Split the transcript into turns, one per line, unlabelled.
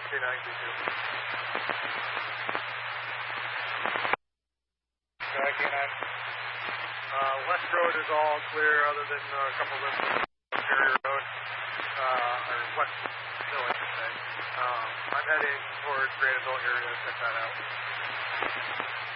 K9, K2. K9. West Road is all clear other than a couple of them Cherry Road, or West Hill, I should say. I'm heading towards Graniteville area to check that out.